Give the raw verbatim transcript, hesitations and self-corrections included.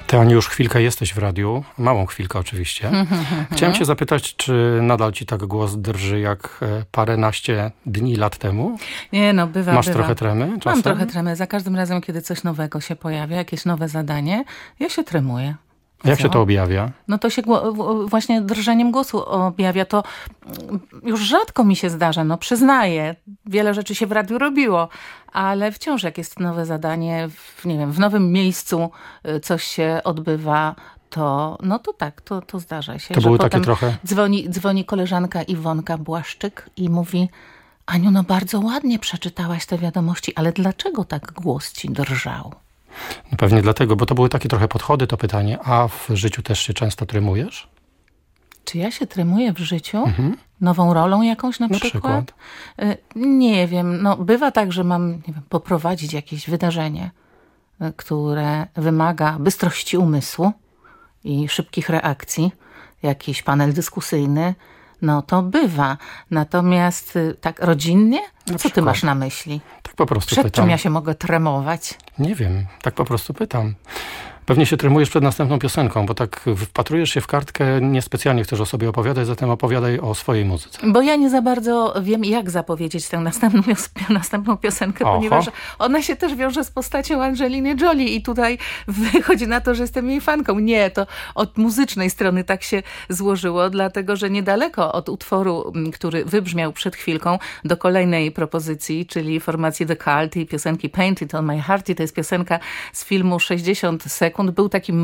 Ty, Aniu, już chwilkę jesteś w radiu, małą chwilkę oczywiście. Chciałem cię zapytać, czy nadal ci tak głos drży jak paręnaście dni, lat temu? Nie no, bywa, Masz bywa. trochę tremy czasem? Mam trochę tremy. Za każdym razem, kiedy coś nowego się pojawia, jakieś nowe zadanie, ja się tremuję. Jak Co? się to objawia? No to się gło- właśnie drżeniem głosu objawia. To już rzadko mi się zdarza, no przyznaję. Wiele rzeczy się w radiu robiło, ale wciąż jak jest nowe zadanie, w, nie wiem, w nowym miejscu coś się odbywa, to no to tak, to, to zdarza się. To że były potem takie trochę... Dzwoni, dzwoni koleżanka Iwonka Błaszczyk i mówi: Aniu, no bardzo ładnie przeczytałaś te wiadomości, ale dlaczego tak głos ci drżał? No pewnie dlatego, bo to były takie trochę podchody, to pytanie. A w życiu też się często tremujesz? Czy ja się tremuję w życiu? Mhm. Nową rolą jakąś na, Na przykład? przykład? Nie wiem. No, bywa tak, że mam nie wiem, poprowadzić jakieś wydarzenie, które wymaga bystrości umysłu i szybkich reakcji. Jakiś panel dyskusyjny. No to bywa. Natomiast tak rodzinnie? Na Co przykład. ty masz na myśli? Tak po prostu Przed pytam. czym ja się mogę tremować? Nie wiem, tak po prostu pytam. Pewnie się tremujesz przed następną piosenką, bo tak wpatrujesz się w kartkę, niespecjalnie chcesz o sobie opowiadać, zatem opowiadaj o swojej muzyce. Bo ja nie za bardzo wiem, jak zapowiedzieć tę następną, pios- następną piosenkę, Oho. ponieważ ona się też wiąże z postacią Angeliny Jolie i tutaj wychodzi na to, że jestem jej fanką. Nie, to od muzycznej strony tak się złożyło, dlatego że niedaleko od utworu, który wybrzmiał przed chwilką, do kolejnej propozycji, czyli formacji The Cult i piosenki Paint It On My Heart, i to jest piosenka z filmu sześćdziesiąt sekund, był taki